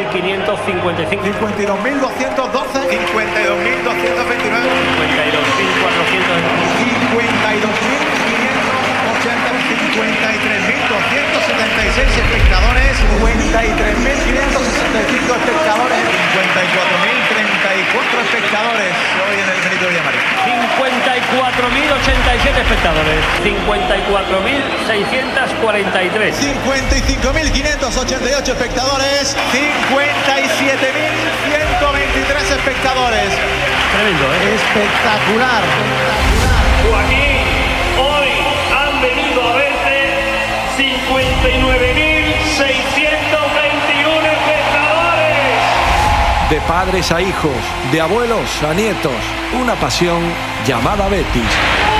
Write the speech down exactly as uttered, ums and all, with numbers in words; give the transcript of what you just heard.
quinientos cincuenta y cinco. cincuenta y dos mil doscientos doce. cincuenta y dos mil doscientos veintinueve. cincuenta y dos mil cuatrocientos. cincuenta y dos mil quinientos ochenta. cincuenta y tres mil doscientos setenta y seis espectadores. cincuenta y tres mil quinientos sesenta y cinco espectadores. cincuenta y cuatro mil treinta y cuatro espectadores hoy en el Benito Villamarín. cincuenta y cuatro mil ochenta y siete espectadores. cincuenta y cuatro mil seiscientos cuarenta y tres. cincuenta y cinco mil quinientos ochenta y ocho espectadores. cincuenta y siete mil ciento veintitrés espectadores. Tremendo, ¿eh? Espectacular. Joaquín, hoy han venido a verte cincuenta y nueve mil seiscientos veintiuno espectadores. De padres a hijos, de abuelos a nietos, una pasión llamada Betis.